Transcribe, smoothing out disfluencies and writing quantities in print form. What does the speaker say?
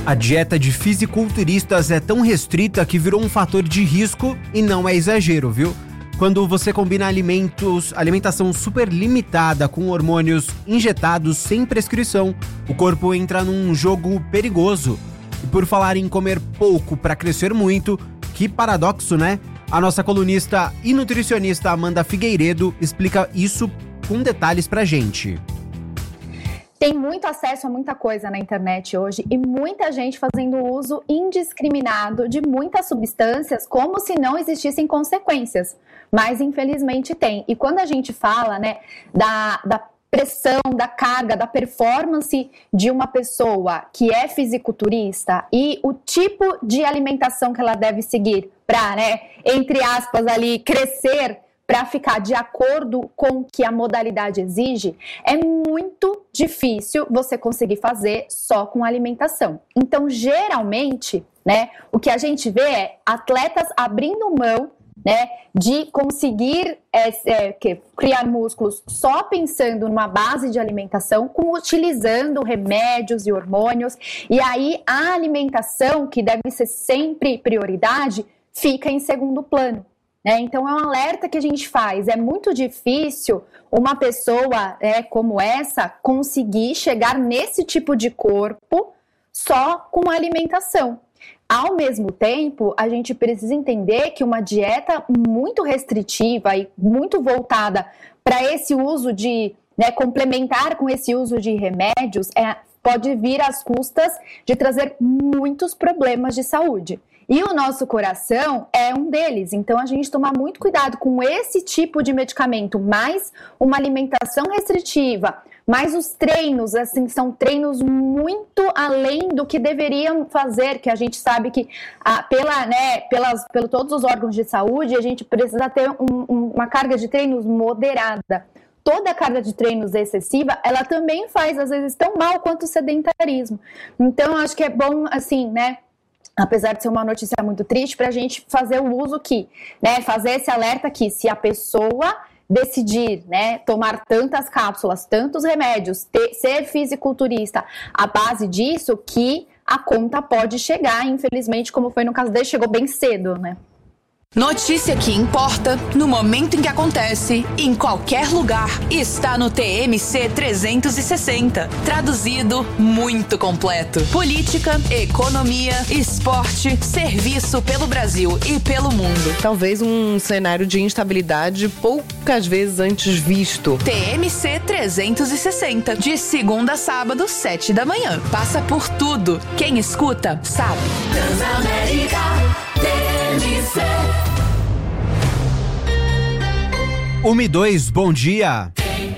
A dieta de fisiculturistas é tão restrita que virou um fator de risco e não é exagero, viu? Quando você combina alimentação super limitada com hormônios injetados sem prescrição, o corpo entra num jogo perigoso. E por falar em comer pouco para crescer muito, que paradoxo, né? A nossa colunista e nutricionista Amanda Figueiredo explica isso com detalhes pra gente. Tem muito acesso a muita coisa na internet hoje e muita gente fazendo uso indiscriminado de muitas substâncias como se não existissem consequências. Mas infelizmente tem. E quando a gente fala, né, da pressão, da carga, da performance de uma pessoa que é fisiculturista e o tipo de alimentação que ela deve seguir para, né, entre aspas, ali, crescer, para ficar de acordo com o que a modalidade exige, é muito difícil você conseguir fazer só com alimentação. Então, geralmente, né, o que a gente vê é atletas abrindo mão, né, de conseguir criar músculos só pensando numa base de alimentação, utilizando remédios e hormônios, e aí a alimentação, que deve ser sempre prioridade, fica em segundo plano. Então é um alerta que a gente faz. É muito difícil uma pessoa como essa conseguir chegar nesse tipo de corpo só com alimentação. Ao mesmo tempo, a gente precisa entender que uma dieta muito restritiva e muito voltada para esse uso de, complementar com esse uso de remédios, pode vir às custas de trazer muitos problemas de saúde. E o nosso coração é um deles, então a gente toma muito cuidado com esse tipo de medicamento, mais uma alimentação restritiva, mais os treinos, assim, são treinos muito além do que deveriam fazer, que a gente sabe que pelo todos os órgãos de saúde, a gente precisa ter uma carga de treinos moderada. Toda a carga de treinos excessiva, ela também faz, às vezes, tão mal quanto o sedentarismo. Então, acho que é bom, assim, apesar de ser uma notícia muito triste, para a gente fazer o uso que, fazer esse alerta que se a pessoa decidir, tomar tantas cápsulas, tantos remédios, ser fisiculturista, a base disso, que a conta pode chegar, infelizmente, como foi no caso dele, chegou bem cedo, Notícia que importa, no momento em que acontece, em qualquer lugar, está no TMC 360. Traduzido, muito completo. Política, economia, esporte, serviço pelo Brasil e pelo mundo. Talvez um cenário de instabilidade poucas vezes antes visto. TMC 360, de segunda a sábado, 7 da manhã. Passa por tudo. Quem escuta, sabe. Transamérica TMC. 1 e 2, bom dia.